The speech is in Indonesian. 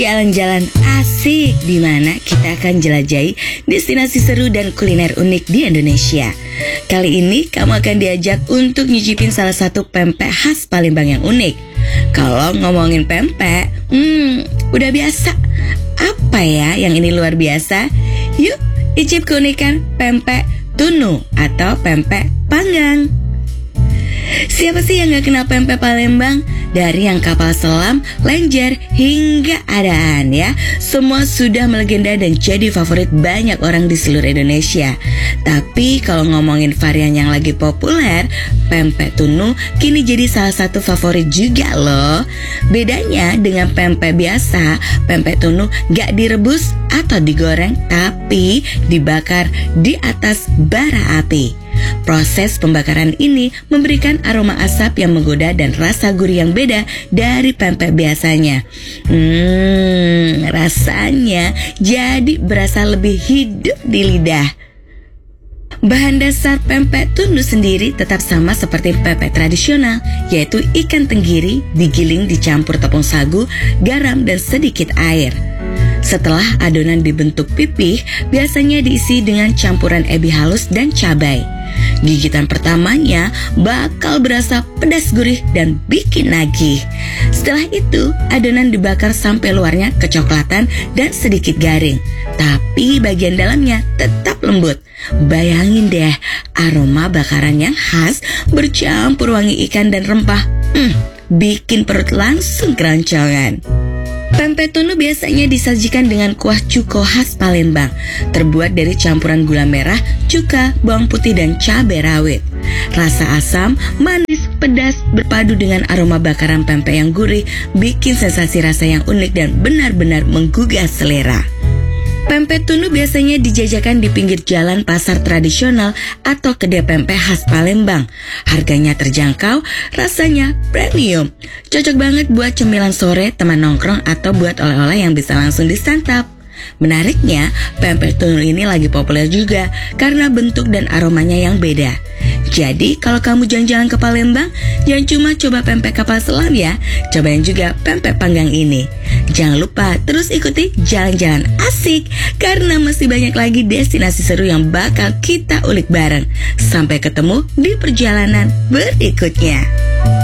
Jalan-jalan asik di mana kita akan jelajahi destinasi seru dan kuliner unik di Indonesia. Kali ini kamu akan diajak untuk nyicipin salah satu pempek khas Palembang yang unik. Kalau ngomongin pempek, udah biasa. Apa ya yang ini luar biasa? Yuk, icip keunikan pempek tunu atau pempek panggang. Siapa sih yang gak kenal pempek Palembang? Dari yang kapal selam, lenjer, hingga adaan ya. Semua sudah melegenda dan jadi favorit banyak orang di seluruh Indonesia. Tapi kalau ngomongin varian yang lagi populer, pempek tunu kini jadi salah satu favorit juga loh. Bedanya dengan pempek biasa, pempek tunu gak direbus atau digoreng, tapi dibakar di atas bara api. Proses pembakaran ini memberikan aroma asap yang menggoda dan rasa gurih yang beda dari pempek biasanya. Rasanya jadi berasa lebih hidup di lidah. Bahan dasar pempek tunu sendiri tetap sama seperti pempek tradisional, yaitu ikan tenggiri digiling dicampur tepung sagu, garam, dan sedikit air. Setelah adonan dibentuk pipih, biasanya diisi dengan campuran ebi halus dan cabai. Gigitan pertamanya bakal berasa pedas gurih dan bikin nagih. Setelah itu, adonan dibakar sampai luarnya kecoklatan dan sedikit garing. Tapi bagian dalamnya tetap lembut. Bayangin deh, aroma bakaran yang khas bercampur wangi ikan dan rempah. Bikin perut langsung keroncongan. Pempek tunu biasanya disajikan dengan kuah cuko khas Palembang, terbuat dari campuran gula merah, cuka, bawang putih, dan cabai rawit. Rasa asam, manis, pedas berpadu dengan aroma bakaran pempek yang gurih, bikin sensasi rasa yang unik dan benar-benar menggugah selera. Pempek tunu biasanya dijajakan di pinggir jalan pasar tradisional atau kedai pempek khas Palembang. Harganya terjangkau, rasanya premium. Cocok banget buat cemilan sore, teman nongkrong, atau buat oleh-oleh yang bisa langsung disantap. Menariknya, pempek tunu ini lagi populer juga karena bentuk dan aromanya yang beda. Jadi, kalau kamu jalan-jalan ke Palembang, jangan cuma coba pempek kapal selam ya, cobain juga pempek panggang ini. Jangan lupa terus ikuti jalan-jalan asik, karena masih banyak lagi destinasi seru yang bakal kita ulik bareng. Sampai ketemu di perjalanan berikutnya.